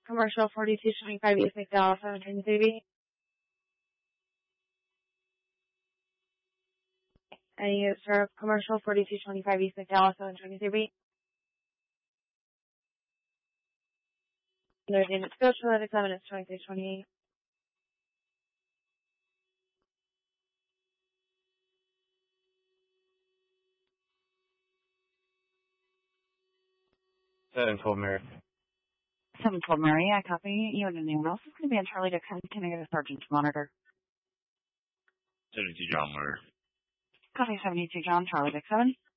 commercial 4225 East McDowell, 723B. And sir, commercial 4225 East McDowell, 723B. There's unit Scotia, at 7, it's 2628. Mary. 712 Mary, I copy. You and anyone else is going to be on Charlie Dixon. Can I get a sergeant to monitor? 72 John Murder. Copy 72 John, Charlie Dixon.